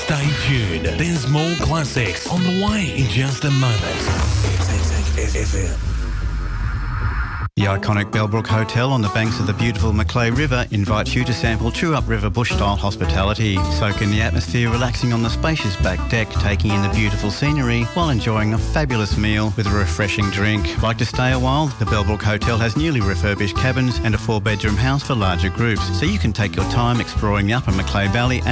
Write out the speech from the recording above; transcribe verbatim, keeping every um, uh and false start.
Stay tuned. There's more classics on the way in just a moment. F M. The iconic Bellbrook Hotel on the banks of the beautiful Macleay River invites you to sample true-up river bush-style hospitality. Soak in the atmosphere, relaxing on the spacious back deck, taking in the beautiful scenery while enjoying a fabulous meal with a refreshing drink. Like to stay a while? The Bellbrook Hotel has newly refurbished cabins and a four-bedroom house for larger groups, so you can take your time exploring the upper Macleay Valley